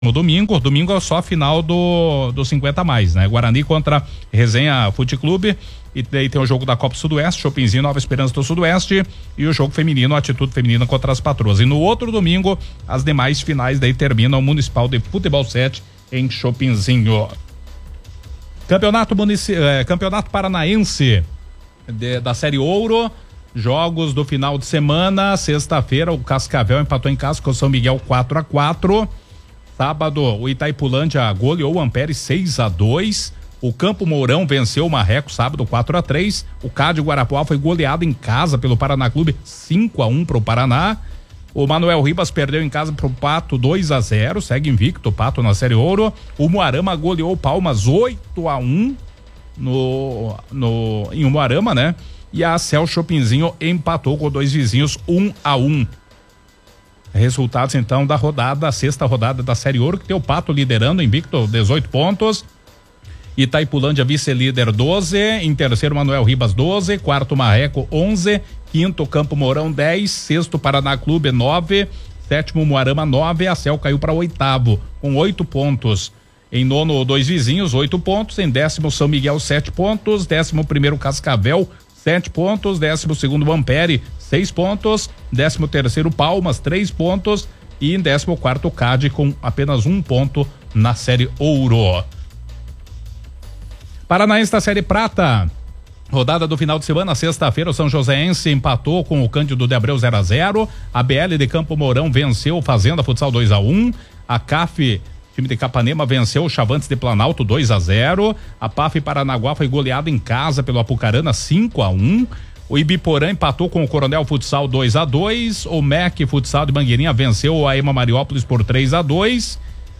No domingo é só a final do 50 mais, né? Guarani contra Resenha Fute Clube, e daí tem o jogo da Copa Sudoeste, Chopinzinho Nova Esperança do Sudoeste, e o jogo feminino, Atitude Feminina contra as Patroas. E no outro domingo, as demais finais daí terminam o Municipal de Futebol 7 em Chopinzinho. Campeonato Paranaense da Série Ouro, jogos do final de semana. Sexta-feira o Cascavel empatou em casa com o São Miguel 4-4. Sábado, o Itaipulândia goleou o Ampere 6-2. O Campo Mourão venceu o Marreco sábado 4-3. O Cádio Guarapuá foi goleado em casa pelo Paraná Clube 5-1 para o Paraná. O Manuel Ribas perdeu em casa pro Pato 2-0. Segue invicto o Pato na Série Ouro. O Moarama goleou o Palmas 8-1 em Moarama, né? E a Cel Chopinzinho empatou com dois vizinhos 1-1. Resultados então da sexta rodada da Série Ouro, que tem o Pato liderando, invicto 18 pontos. Itaipulândia vice-líder 12, em terceiro Manuel Ribas 12, quarto Marreco 11, quinto Campo Mourão 10, sexto Paraná Clube 9, sétimo Moarama 9, a Cel caiu para oitavo com 8 pontos. Em nono, dois vizinhos, 8 pontos. Em décimo, São Miguel, 7 pontos. 11º Cascavel, 7 pontos. 12º Ampere, 6 pontos. 13º Palmas, 3 pontos. E em 14º CAD com apenas 1 ponto na Série Ouro. Paranaense da Série Prata. Rodada do final de semana, sexta-feira, o São Joséense empatou com o Cândido de Abreu 0-0. A BL de Campo Mourão venceu o Fazenda Futsal 2-1. A CAF, time de Capanema, venceu o Chavantes de Planalto 2-0. A PAF Paranaguá foi goleado em casa pelo Apucarana 5-1. O Ibiporã empatou com o Coronel Futsal 2-2. O MEC Futsal de Mangueirinha venceu a Ema Mariópolis por 3-2.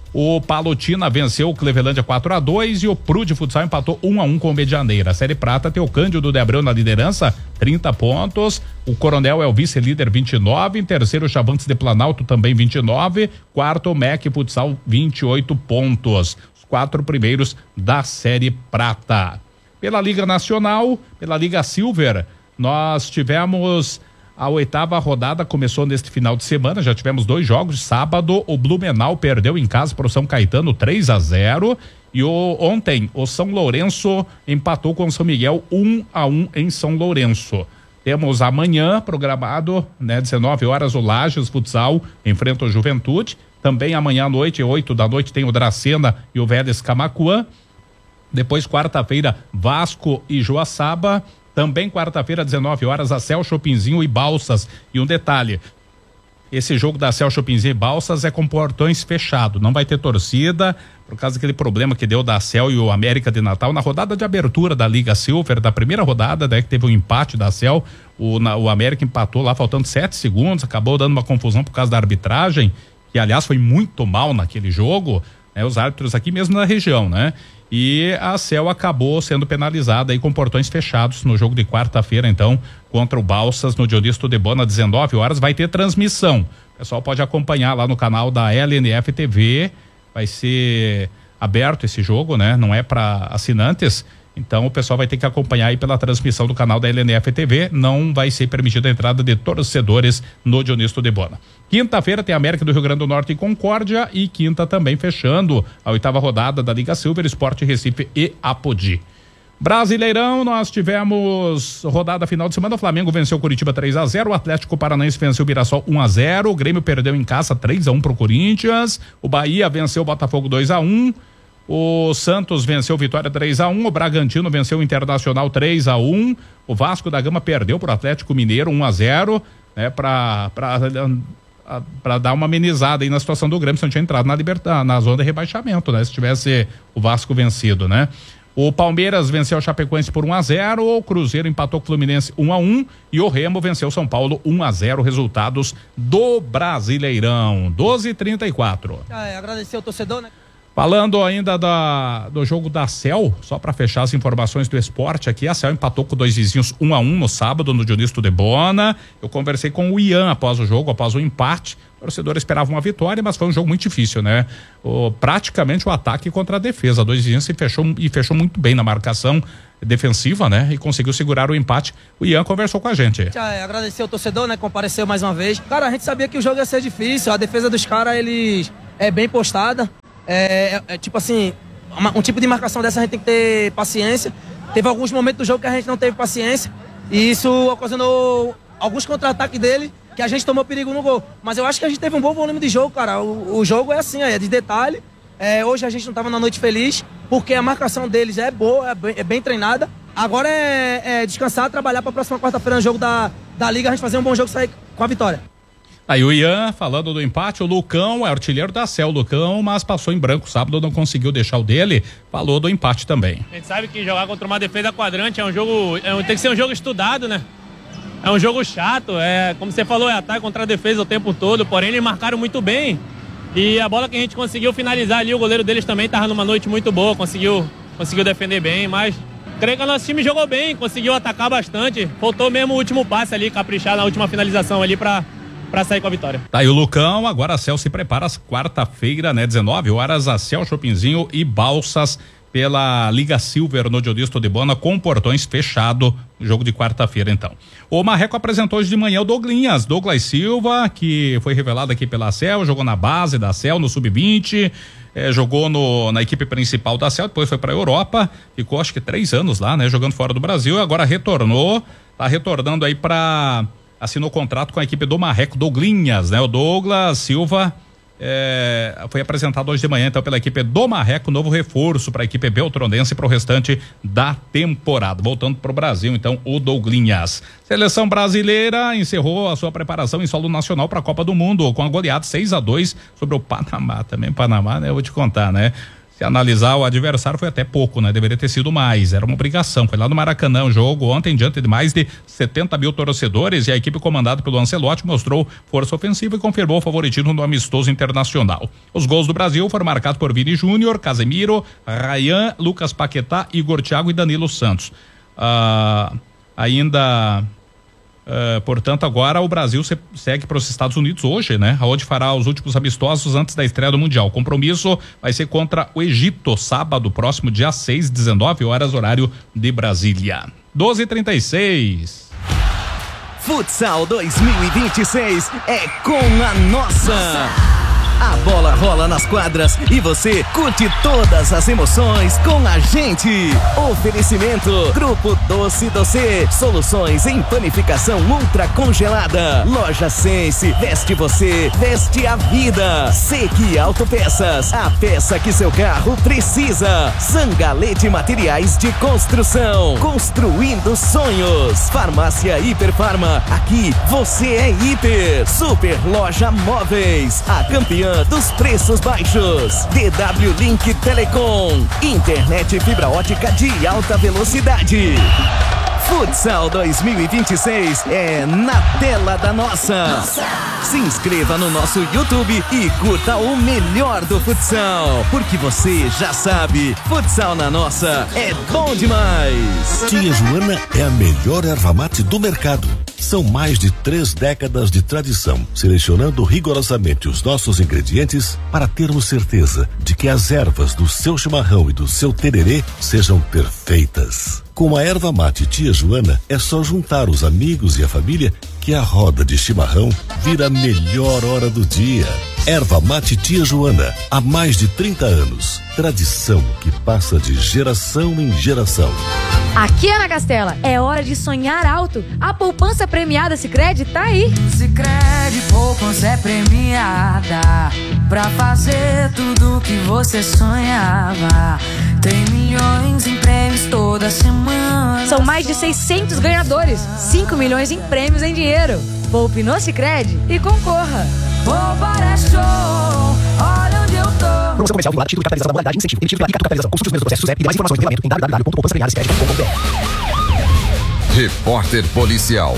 O Palotina venceu o Clevelândia 4-2 e o Prude Futsal empatou 1-1 com o Medianeira. A Série Prata tem o Cândido de Abreu na liderança, 30 pontos. O Coronel é o vice-líder, 29. Em terceiro, o Chavantes de Planalto, também 29. Quarto, o MEC Futsal, 28 pontos. Os 4 primeiros da Série Prata. Pela Liga Nacional, pela Liga Silver, nós tivemos a 8ª rodada, começou neste final de semana, já tivemos 2 jogos. Sábado, o Blumenau perdeu em casa para o São Caetano 3-0. E ontem, o São Lourenço empatou com o São Miguel 1-1 em São Lourenço. Temos amanhã programado, 19 horas, o Lages Futsal enfrenta o Juventude. Também amanhã à noite, 8 da noite, tem o Dracena e o Vélez Camaquã. Depois, quarta-feira, Vasco e Joaçaba. Também quarta-feira, 19 horas, a Cel Chopinzinho e Balsas. E um detalhe, esse jogo da Cel Chopinzinho e Balsas é com portões fechados, não vai ter torcida, por causa daquele problema que deu da Cel e o América de Natal na rodada de abertura da Liga Silver, da primeira rodada, que teve um empate da Cel, o América empatou lá faltando 7 segundos, acabou dando uma confusão por causa da arbitragem, que aliás foi muito mal naquele jogo, os árbitros aqui mesmo na região, né? E a Cel acabou sendo penalizada aí com portões fechados no jogo de quarta-feira, então, contra o Balsas, no Dionisto de Bona, 19 horas, vai ter transmissão. O pessoal pode acompanhar lá no canal da LNF TV, vai ser aberto esse jogo, né? Não é para assinantes, então o pessoal vai ter que acompanhar aí pela transmissão do canal da LNF TV, não vai ser permitida a entrada de torcedores no Dionisto de Bona. Quinta-feira tem América do Rio Grande do Norte e Concórdia, e quinta também fechando a 8ª rodada da Liga Silver, Sport Recife e Apodi. Brasileirão, nós tivemos rodada final de semana, o Flamengo venceu o Curitiba 3-0, o Atlético Paranaense venceu o Mirassol 1-0, o Grêmio perdeu em casa 3-1 pro Corinthians, o Bahia venceu o Botafogo 2-1, o Santos venceu o Vitória 3-1, o Bragantino venceu o Internacional 3-1, o Vasco da Gama perdeu pro Atlético Mineiro 1-0, né, para dar uma amenizada aí na situação do Grêmio, se não tinha entrado na zona de rebaixamento, né? Se tivesse o Vasco vencido, né? O Palmeiras venceu o Chapecoense por 1-0, o Cruzeiro empatou com o Fluminense 1-1 e o Remo venceu o São Paulo 1-0, resultados do Brasileirão. 12h34. Agradecer ao torcedor, né? Falando ainda do jogo da Cel, só para fechar as informações do esporte aqui, a Cel empatou com 2 vizinhos 1-1 no sábado no Dionisto de Bona. Eu conversei com o Ian após o jogo, após o empate. O torcedor esperava uma vitória, mas foi um jogo muito difícil, né? Praticamente o ataque contra a defesa. 2 vizinhos fechou muito bem na marcação defensiva, né? E conseguiu segurar o empate. O Ian conversou com a gente. Agradecer ao torcedor, né? Compareceu mais uma vez. Cara, a gente sabia que o jogo ia ser difícil. A defesa dos caras, eles bem postada. Tipo assim, um tipo de marcação dessa a gente tem que ter paciência. Teve alguns momentos do jogo que a gente não teve paciência e isso ocasionou alguns contra-ataques dele que a gente tomou perigo no gol. Mas eu acho que a gente teve um bom volume de jogo, cara. O jogo é assim, é de detalhe. Hoje a gente não estava na noite feliz porque a marcação deles é boa, é bem treinada. Agora é descansar, trabalhar para a próxima quarta-feira no jogo da Liga, a gente fazer um bom jogo e sair com a vitória. Aí o Ian, falando do empate, o Lucão é artilheiro da CEL, Lucão, mas passou em branco sábado, não conseguiu deixar o dele, falou do empate também. A gente sabe que jogar contra uma defesa quadrante é um jogo, tem que ser um jogo estudado, né? É um jogo chato, como você falou, é ataque contra a defesa o tempo todo, porém eles marcaram muito bem e a bola que a gente conseguiu finalizar ali, o goleiro deles também estava numa noite muito boa, conseguiu defender bem, mas creio que o nosso time jogou bem, conseguiu atacar bastante, faltou mesmo o último passe ali, caprichar na última finalização ali para sair com a vitória. Tá aí o Lucão, agora a CEL se prepara às quarta-feira, né, 19 horas, a CEL, Shoppingzinho e Balsas pela Liga Silver no Diodisto de Bona com portões fechado, jogo de quarta-feira então. O Marreco apresentou hoje de manhã o Douglas Silva, que foi revelado aqui pela CEL, jogou na base da CEL no Sub-20, jogou na equipe principal da CEL, depois foi pra Europa, ficou acho que 3 anos lá, né, jogando fora do Brasil, e agora tá retornando aí assinou contrato com a equipe do Marreco, Douglinhas, né? O Douglas Silva foi apresentado hoje de manhã, então, pela equipe do Marreco, novo reforço para a equipe beltronense para o restante da temporada. Voltando para o Brasil, então, o Douglinhas. Seleção brasileira encerrou a sua preparação em solo nacional para a Copa do Mundo, com a goleada 6-2 sobre o Panamá. Também Panamá, né? Eu vou te contar, né? Se analisar o adversário foi até pouco, né? Deveria ter sido mais, era uma obrigação. Foi lá no Maracanã o jogo ontem, diante de mais de 70 mil torcedores, e a equipe comandada pelo Ancelotti mostrou força ofensiva e confirmou o favoritismo no amistoso internacional. Os gols do Brasil foram marcados por Vini Júnior, Casemiro, Ryan, Lucas Paquetá, Igor Thiago e Danilo Santos. Portanto, agora o Brasil segue para os Estados Unidos hoje, né? Onde fará os últimos amistosos antes da estreia do Mundial. O compromisso vai ser contra o Egito, sábado próximo, dia 6, 19 horas, horário de Brasília. 12h36. Futsal 2026 é com a nossa. A bola rola nas quadras e você curte todas as emoções com a gente. Oferecimento Grupo Doce Doce, soluções em panificação ultra congelada. Loja Sense, veste você, veste a vida. Sequi Autopeças, a peça que seu carro precisa. Zangalete Materiais de Construção, construindo sonhos. Farmácia Hiperfarma, aqui você é hiper. Super Loja Móveis, a campeã dos preços baixos. DW Link Telecom, internet fibra ótica de alta velocidade. Futsal 2026 é na tela da nossa. Se inscreva no nosso YouTube e curta o melhor do futsal, porque você já sabe, futsal na nossa é bom demais. Tia Joana é a melhor erva mate do mercado. São mais de 3 décadas de tradição, selecionando rigorosamente os nossos ingredientes para termos certeza de que as ervas do seu chimarrão e do seu tererê sejam perfeitas. Com a erva mate Tia Joana, é só juntar os amigos e a família que a roda de chimarrão vira a melhor hora do dia. Erva mate Tia Joana, há mais de 30 anos. Tradição que passa de geração em geração. Aqui, Ana Castela, é hora de sonhar alto. A poupança premiada Sicredi tá aí. Sicredi poupança é premiada pra fazer tudo que você sonhava. Tem milhões em prêmios toda semana. São mais de 600 ganhadores, 5 milhões em prêmios em dinheiro. Poupe no Sicredi e concorra. Poupar é show, olha onde eu tô. Promoção comercial vinculada, título de capitalização da modalidade, incentivo, emitido pela capitalização. Consulte os mesmos processos e mais informações no regulamento em www.poupançapremiadasicredi.com.br. Repórter Policial.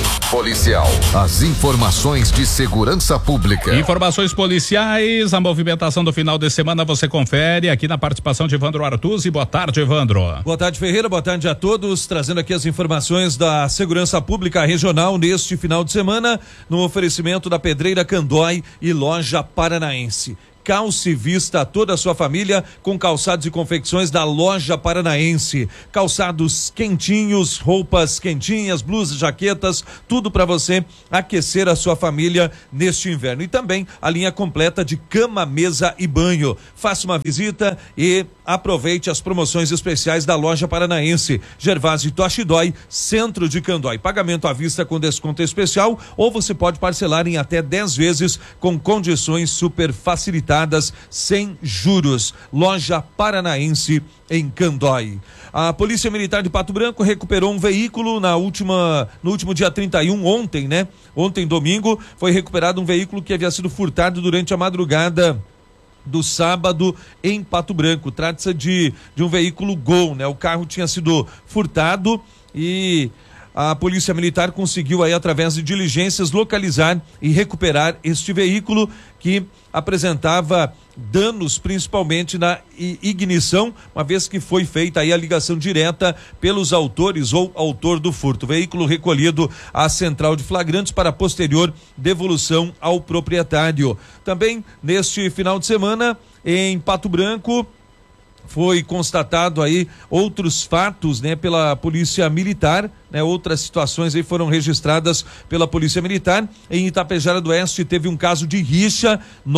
As informações de segurança pública. Informações policiais, a movimentação do final de semana você confere aqui na participação de Evandro Artuzzi. Boa tarde, Evandro. Boa tarde, Ferreira. Boa tarde a todos. Trazendo aqui as informações da segurança pública regional neste final de semana, no oferecimento da Pedreira Candói e Loja Paranaense. calce vista a toda a sua família com calçados e confecções da Loja Paranaense. Calçados quentinhos, roupas quentinhas, blusas, jaquetas, tudo para você aquecer a sua família neste inverno. E também a linha completa de cama, mesa e banho. Faça uma visita e aproveite as promoções especiais da Loja Paranaense. Gervásio Toshidói, centro de Candói. Pagamento à vista com desconto especial, ou você pode parcelar em até 10 vezes com condições super facilitadas, sem juros. Loja Paranaense em Candói. A Polícia Militar de Pato Branco recuperou um veículo no último dia 31, ontem, né? Ontem, domingo, foi recuperado um veículo que havia sido furtado durante a madrugada do sábado em Pato Branco. Trata-se de um veículo Gol, né? O carro tinha sido furtado e a Polícia Militar conseguiu aí, através de diligências, localizar e recuperar este veículo que apresentava danos principalmente na ignição, uma vez que foi feita aí a ligação direta pelos autores ou autor do furto. Veículo recolhido à central de flagrantes para posterior devolução ao proprietário. Também neste final de semana em Pato Branco foi constatado aí outros fatos, né, pela Polícia Militar, né, outras situações aí foram registradas pela Polícia Militar. Em Itapejara do Oeste teve um caso de rixa,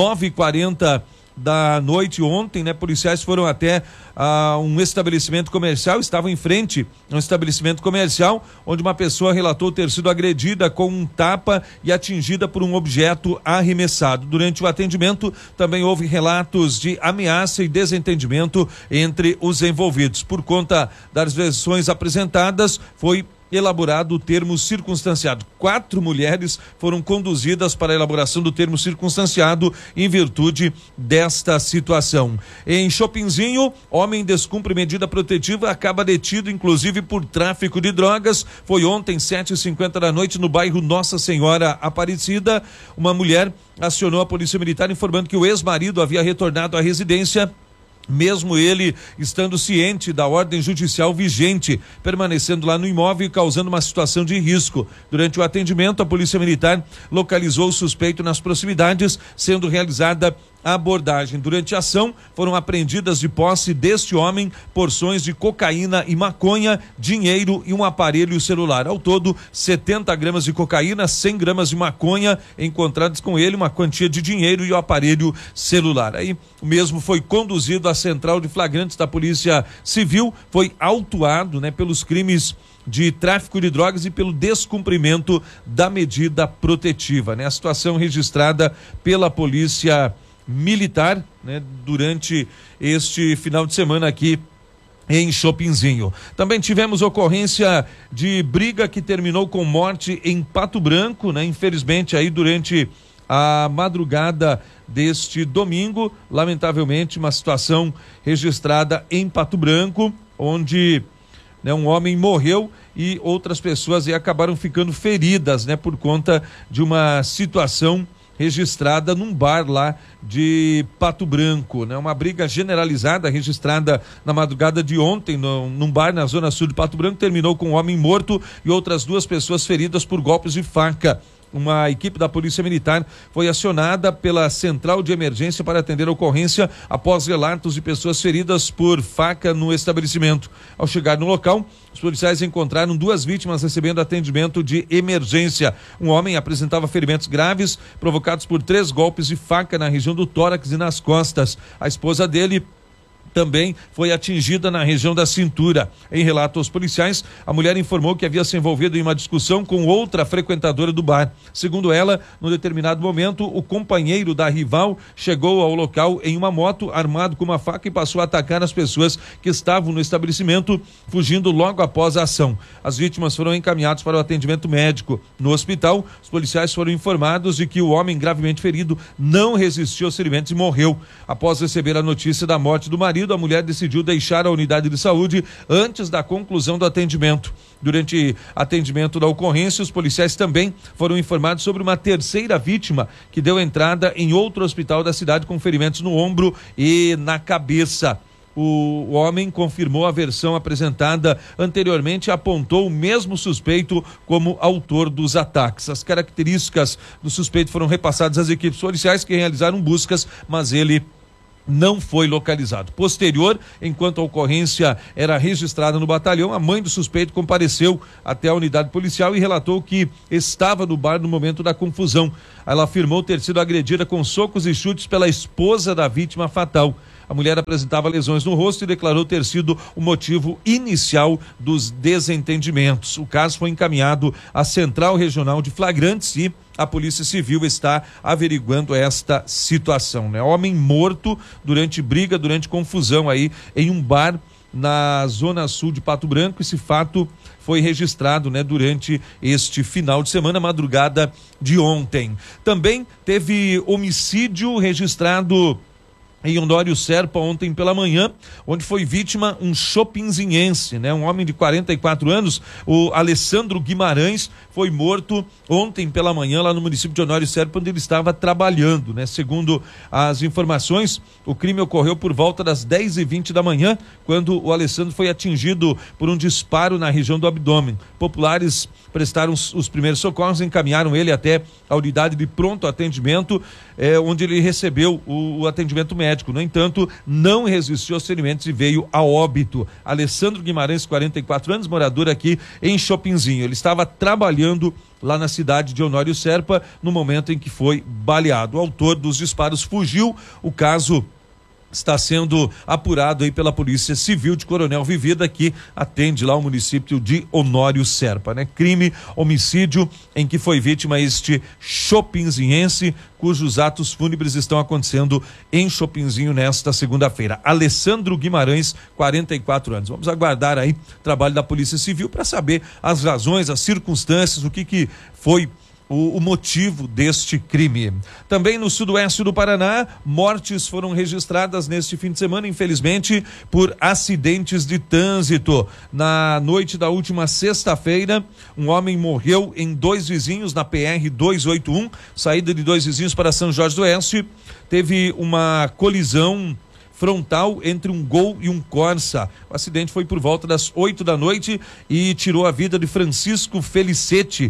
9h40 da noite ontem, né? Policiais foram até um estabelecimento comercial, estavam em frente a um estabelecimento comercial, onde uma pessoa relatou ter sido agredida com um tapa e atingida por um objeto arremessado. Durante o atendimento também houve relatos de ameaça e desentendimento entre os envolvidos. Por conta das versões apresentadas, foi elaborado o termo circunstanciado. 4 mulheres foram conduzidas para a elaboração do termo circunstanciado em virtude desta situação. Em Chopinzinho, homem descumpre medida protetiva, acaba detido inclusive por tráfico de drogas. Foi ontem, 7h50 da noite, no bairro Nossa Senhora Aparecida. Uma mulher acionou a Polícia Militar informando que o ex-marido havia retornado à residência, mesmo ele estando ciente da ordem judicial vigente, permanecendo lá no imóvel e causando uma situação de risco. Durante o atendimento, a Polícia Militar localizou o suspeito nas proximidades, sendo realizada a abordagem. Durante a ação, foram apreendidas de posse deste homem porções de cocaína e maconha, dinheiro e um aparelho celular. Ao todo, 70 gramas de cocaína, 100 gramas de maconha, encontrados com ele, uma quantia de dinheiro e o aparelho celular. Aí, o mesmo foi conduzido à central de flagrantes da Polícia Civil, foi autuado, né, pelos crimes de tráfico de drogas e pelo descumprimento da medida protetiva, né? A situação registrada pela Polícia Militar, né, durante este final de semana aqui em Chopinzinho. Também tivemos ocorrência de briga que terminou com morte em Pato Branco, né? Infelizmente aí durante a madrugada deste domingo, lamentavelmente uma situação registrada em Pato Branco, onde, né, um homem morreu e outras pessoas aí acabaram ficando feridas, né, por conta de uma situação registrada num bar lá de Pato Branco, né? Uma briga generalizada registrada na madrugada de ontem num bar na zona sul de Pato Branco terminou com um homem morto e outras 2 pessoas feridas por golpes de faca. Uma equipe da Polícia Militar foi acionada pela Central de Emergência para atender a ocorrência após relatos de pessoas feridas por faca no estabelecimento. Ao chegar no local, os policiais encontraram 2 vítimas recebendo atendimento de emergência. Um homem apresentava ferimentos graves provocados por 3 golpes de faca na região do tórax e nas costas. A esposa dele também foi atingida na região da cintura. Em relato aos policiais, a mulher informou que havia se envolvido em uma discussão com outra frequentadora do bar. Segundo ela, no determinado momento, o companheiro da rival chegou ao local em uma moto, armado com uma faca, e passou a atacar as pessoas que estavam no estabelecimento, fugindo logo após a ação. As vítimas foram encaminhadas para o atendimento médico. No hospital, os policiais foram informados de que o homem gravemente ferido não resistiu aos ferimentos e morreu. Após receber a notícia da morte do marido, a mulher decidiu deixar a unidade de saúde antes da conclusão do atendimento. Durante atendimento da ocorrência, os policiais também foram informados sobre uma terceira vítima que deu entrada em outro hospital da cidade com ferimentos no ombro e na cabeça. O homem confirmou a versão apresentada anteriormente e apontou o mesmo suspeito como autor dos ataques. As características do suspeito foram repassadas às equipes policiais que realizaram buscas, mas ele não foi localizado. Posterior, enquanto a ocorrência era registrada no batalhão, a mãe do suspeito compareceu até a unidade policial e relatou que estava no bar no momento da confusão. Ela afirmou ter sido agredida com socos e chutes pela esposa da vítima fatal. A mulher apresentava lesões no rosto e declarou ter sido o motivo inicial dos desentendimentos. O caso foi encaminhado à Central Regional de Flagrantes e a Polícia Civil está averiguando esta situação, né? Homem morto durante confusão aí em um bar na zona sul de Pato Branco. Esse fato foi registrado, né, durante este final de semana, madrugada de ontem. Também teve homicídio registrado em Honório Serpa ontem pela manhã, onde foi vítima um chopinzinhense, né? Um homem de 44 anos, o Alessandro Guimarães, foi morto ontem pela manhã lá no município de Honório Serpa, onde ele estava trabalhando, né? Segundo as informações, o crime ocorreu por volta das 10h20 da manhã, quando o Alessandro foi atingido por um disparo na região do abdômen. Populares prestaram os primeiros socorros, encaminharam ele até a unidade de pronto atendimento, onde ele recebeu o atendimento médico. No entanto, não resistiu aos ferimentos e veio a óbito. Alessandro Guimarães, 44 anos, morador aqui em Chopinzinho. Ele estava trabalhando lá na cidade de Honório Serpa no momento em que foi baleado. O autor dos disparos fugiu. O caso está sendo apurado aí pela Polícia Civil de Coronel Vivida, que atende lá o município de Honório Serpa, né? Crime, homicídio em que foi vítima este chopinzinhense, cujos atos fúnebres estão acontecendo em Chopinzinho nesta segunda-feira. Alessandro Guimarães, 44 anos. Vamos aguardar aí o trabalho da Polícia Civil para saber as razões, as circunstâncias, o que foi o motivo deste crime. Também no sudoeste do Paraná, mortes foram registradas neste fim de semana, infelizmente, por acidentes de trânsito. Na noite da última sexta-feira, um homem morreu em Dois Vizinhos, na PR 281, saída de Dois Vizinhos para São Jorge do Oeste. Teve uma colisão frontal entre um Gol e um Corsa. O acidente foi por volta das 8 da noite e tirou a vida de Francisco Felicete,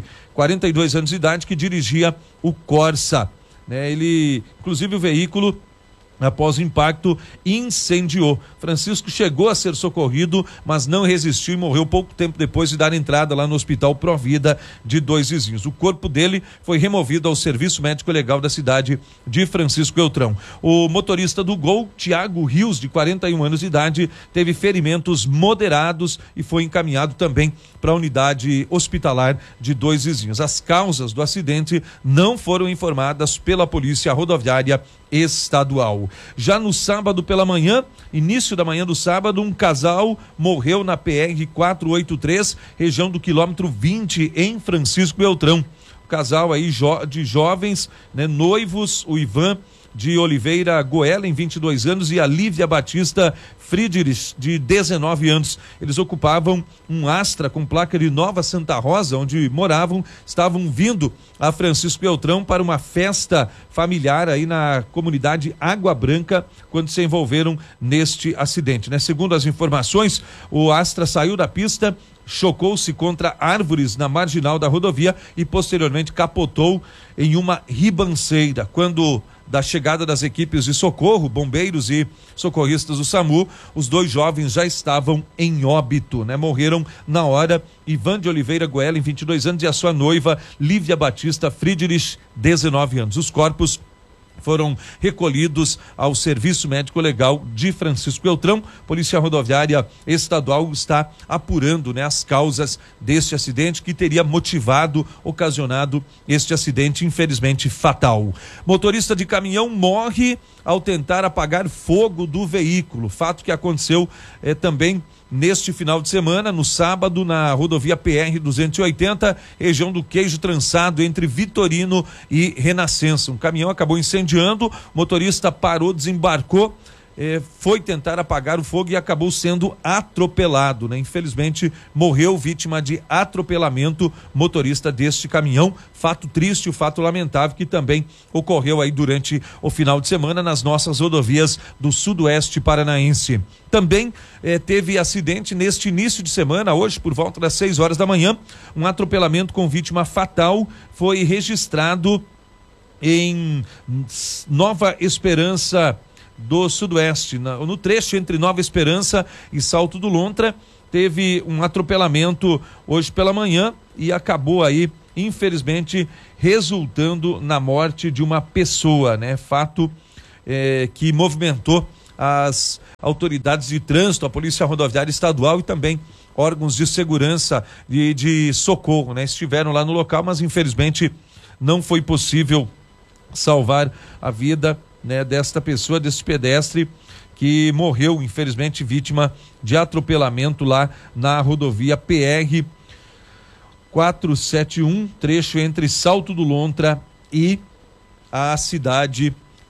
42 anos de idade, que dirigia o Corsa, né? Ele, inclusive, o veículo, após o impacto, incendiou. Francisco chegou a ser socorrido, mas não resistiu e morreu pouco tempo depois de dar entrada lá no Hospital Provida de Dois Vizinhos. O corpo dele foi removido ao Serviço Médico Legal da cidade de Francisco Beltrão. O motorista do Gol, Tiago Rios, de 41 anos de idade, teve ferimentos moderados e foi encaminhado também para a unidade hospitalar de Dois Vizinhos. As causas do acidente não foram informadas pela Polícia Rodoviária Estadual. Já no sábado pela manhã, início da manhã do sábado, um casal morreu na PR 483, região do quilômetro 20, em Francisco Beltrão. O casal aí de jovens, né, noivos, o Ivan de Oliveira Goelen, 22 anos, e a Lívia Batista Friedrich, de 19 anos. Eles ocupavam um Astra com placa de Nova Santa Rosa, onde moravam, estavam vindo a Francisco Beltrão para uma festa familiar aí na comunidade Água Branca, quando se envolveram neste acidente, né? Segundo as informações, o Astra saiu da pista, chocou-se contra árvores na marginal da rodovia e posteriormente capotou em uma ribanceira. Quando da chegada das equipes de socorro, bombeiros e socorristas do SAMU, os dois jovens já estavam em óbito, né? Morreram na hora Ivan de Oliveira Goelen, 22 anos, e a sua noiva Lívia Batista Friedrich, 19 anos. Os corpos foram recolhidos ao Serviço Médico Legal de Francisco Beltrão. Polícia Rodoviária Estadual está apurando, né, as causas deste acidente que teria ocasionado este acidente, infelizmente fatal. Motorista de caminhão morre ao tentar apagar fogo do veículo. Fato que aconteceu também neste final de semana, no sábado, na rodovia PR 280, região do Queijo Trançado, entre Vitorino e Renascença. Um caminhão acabou incendiando, o motorista parou, desembarcou foi tentar apagar o fogo e acabou sendo atropelado, né? Infelizmente morreu vítima de atropelamento motorista deste caminhão. Fato triste, fato lamentável que também ocorreu aí durante o final de semana nas nossas rodovias do sudoeste paranaense. Também teve acidente neste início de semana, hoje por volta das 6 horas da manhã, um atropelamento com vítima fatal foi registrado em Nova Esperança do Sudoeste, no trecho entre Nova Esperança e Salto do Lontra. Teve um atropelamento hoje pela manhã e acabou aí, infelizmente, resultando na morte de uma pessoa, né? Fato que movimentou as autoridades de trânsito, a Polícia Rodoviária Estadual e também órgãos de segurança e de socorro, né? Estiveram lá no local, mas infelizmente não foi possível salvar a vida, né, desta pessoa, desse pedestre que morreu, infelizmente, vítima de atropelamento lá na rodovia PR 471, trecho entre Salto do Lontra e a cidade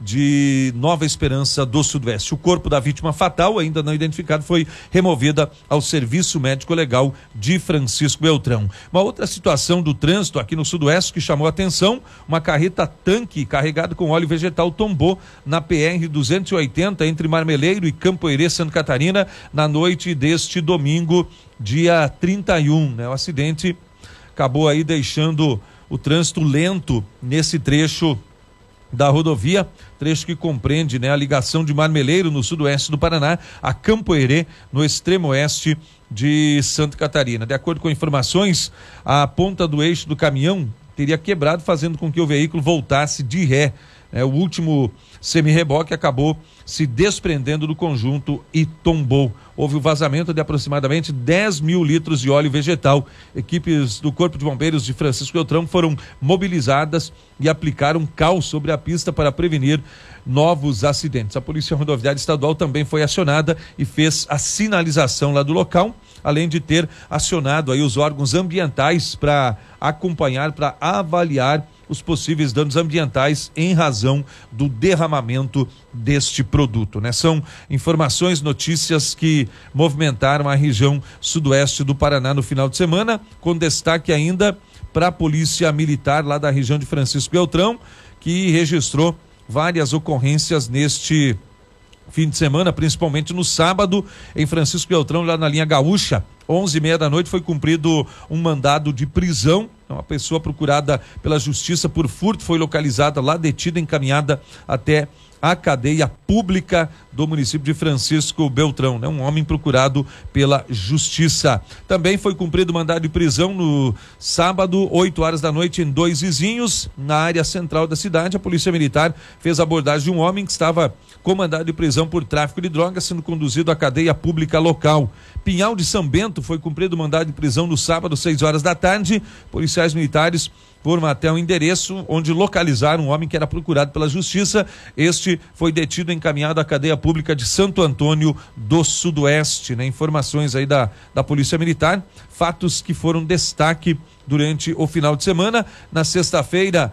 de Nova Esperança do Sudoeste. O corpo da vítima fatal, ainda não identificado, foi removida ao Serviço Médico Legal de Francisco Beltrão. Uma outra situação do trânsito aqui no Sudoeste que chamou a atenção: uma carreta tanque carregada com óleo vegetal tombou na PR 280 entre Marmeleiro e Campo Herê, Santa Catarina, na noite deste domingo, dia 31, né? O acidente acabou aí deixando o trânsito lento nesse trecho da rodovia, trecho que compreende, né, a ligação de Marmeleiro, no sudoeste do Paraná, a Campo Herê, no extremo oeste de Santa Catarina. De acordo com informações, a ponta do eixo do caminhão teria quebrado, fazendo com que o veículo voltasse de ré. O último semi-reboque acabou se desprendendo do conjunto e tombou. Houve o vazamento de aproximadamente 10 mil litros de óleo vegetal. Equipes do Corpo de Bombeiros de Francisco Beltrão foram mobilizadas e aplicaram cal sobre a pista para prevenir novos acidentes. A Polícia Rodoviária Estadual também foi acionada e fez a sinalização lá do local, além de ter acionado aí os órgãos ambientais para acompanhar, para avaliar os possíveis danos ambientais em razão do derramamento deste produto, né? São informações, notícias que movimentaram a região sudoeste do Paraná no final de semana, com destaque ainda para a Polícia Militar lá da região de Francisco Beltrão, que registrou várias ocorrências neste fim de semana, principalmente no sábado, em Francisco Beltrão, lá na linha Gaúcha. 11h30 da noite foi cumprido um mandado de prisão. Uma pessoa procurada pela justiça por furto foi localizada lá, detida, encaminhada até a cadeia pública do município de Francisco Beltrão, né? Um homem procurado pela justiça. Também foi cumprido mandado de prisão no sábado, 8 horas da noite, em Dois Vizinhos, na área central da cidade. A Polícia Militar fez a abordagem de um homem que estava com mandado de prisão por tráfico de drogas, sendo conduzido à cadeia pública local. Pinhal de São Bento foi cumprido mandado de prisão no sábado, 6 horas da tarde. Policiais militares foram até um endereço onde localizaram um homem que era procurado pela justiça. Este foi detido e encaminhado à cadeia pública de Santo Antônio do Sudoeste, né? Informações aí da Polícia Militar, fatos que foram destaque durante o final de semana. Na sexta-feira,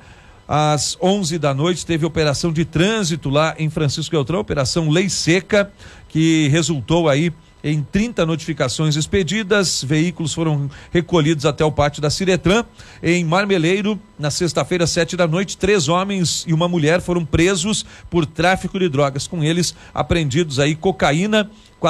às 11 da noite, teve operação de trânsito lá em Francisco Beltrão, operação Lei Seca, que resultou aí em 30 notificações expedidas. Veículos foram recolhidos até o pátio da Ciretran. Em Marmeleiro, na sexta-feira, 7 da noite, 3 homens e uma mulher foram presos por tráfico de drogas. Com eles, apreendidos aí cocaína,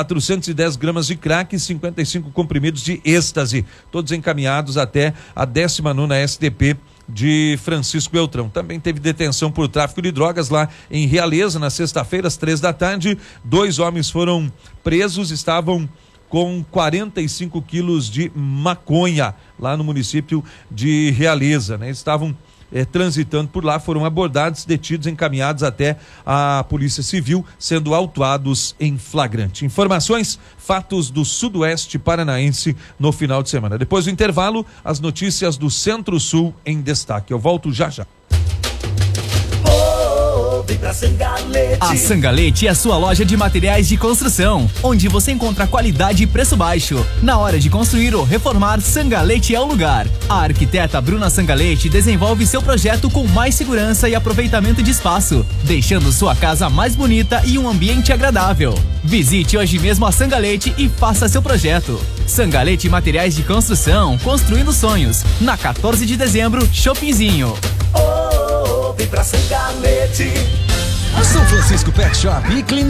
410 gramas de crack e 55 comprimidos de êxtase, todos encaminhados até a 19ª SDP de Francisco Beltrão. Também teve detenção por tráfico de drogas lá em Realeza, na sexta-feira, às 3 da tarde. 2 homens foram presos, estavam com 45 quilos de maconha lá no município de Realeza, né? Estavam transitando por lá, foram abordados, detidos, encaminhados até a Polícia Civil, sendo autuados em flagrante. Informações, fatos do Sudoeste Paranaense no final de semana. Depois do intervalo, as notícias do Centro-Sul em destaque. Eu volto já já. pra Sangalete. A Sangalete é a sua loja de materiais de construção, onde você encontra qualidade e preço baixo. Na hora de construir ou reformar, Sangalete é o lugar. A arquiteta Bruna Sangalete desenvolve seu projeto com mais segurança e aproveitamento de espaço, deixando sua casa mais bonita e um ambiente agradável. Visite hoje mesmo a Sangalete e faça seu projeto. Sangalete Materiais de Construção, construindo sonhos. Na 14 de dezembro, Shoppingzinho. Vem pra Sangalete. São Francisco Pet Shop e Clínica